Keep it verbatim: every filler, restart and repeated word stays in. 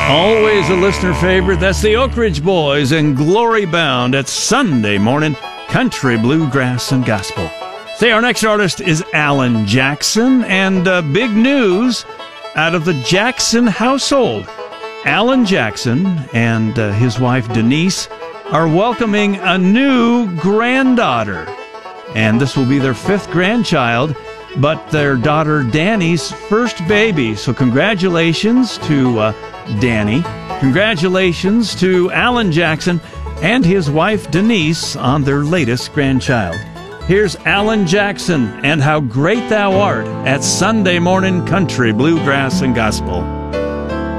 Always a listener favorite. That's the Oak Ridge Boys and Glory Bound at Sunday morning country, bluegrass, and gospel. Say, our next artist is Alan Jackson, and uh, big news out of the Jackson household. Alan Jackson and uh, his wife Denise are welcoming a new granddaughter, and this will be their fifth grandchild, but their daughter Danny's first baby. So congratulations to uh, Danny. Congratulations to Alan Jackson and his wife Denise on their latest grandchild. Here's Alan Jackson and How Great Thou Art at Sunday morning country, bluegrass, and gospel.